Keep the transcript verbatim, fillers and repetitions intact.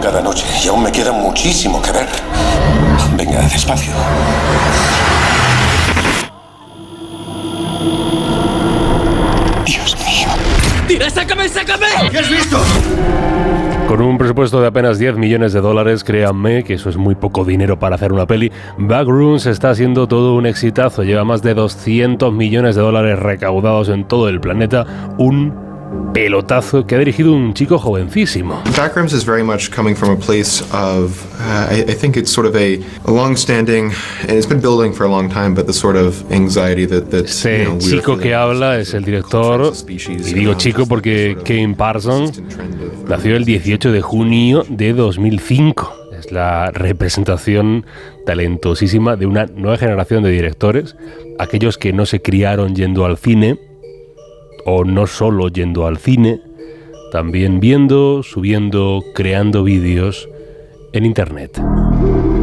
cada noche y aún me queda muchísimo que ver. Venga, despacio. Dios mío. ¡Tira, sácame, sácame! ¿Qué has visto? Con un presupuesto de apenas diez millones de dólares, créanme que eso es muy poco dinero para hacer una peli, Backrooms está siendo todo un exitazo. Lleva más de doscientos millones de dólares recaudados en todo el planeta. Un pelotazo que ha dirigido un chico jovencísimo. Backrooms is very much coming from a place of, uh, I, I think it's sort of a, a long-standing, and it's been building for a long time, but the sort of anxiety that that Este you know, we're chico feeling que habla es el director, y digo chico porque Kane Parsons nació el dieciocho de junio de dos mil cinco. Es la representación talentosísima de una nueva generación de directores, aquellos que no se criaron yendo al cine, o no solo yendo al cine, también viendo, subiendo, creando vídeos en internet.